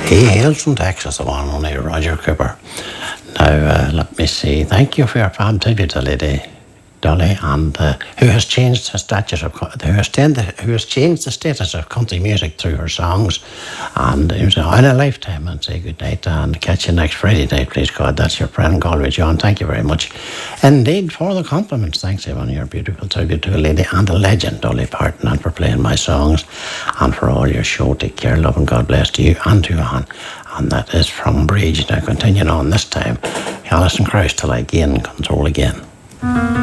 He hails from Texas, the one only Roger Cooper. Now, let me see. Thank you for your fab tribute to Lady Dolly, and who has changed the status of who has changed the status of country music through her songs, and it was in a lifetime. And say good night and catch you next Friday night, please God. That's your friend Galway John. Thank you very much indeed for the compliments. Thanks, Evan, your beautiful tribute to a lady and a legend, Dolly Parton, and for playing my songs and for all your show. Take care, love, and God bless to you and to Johan. And that is from Bridge. Now continuing on this time, Alison Krauss till I gain control again.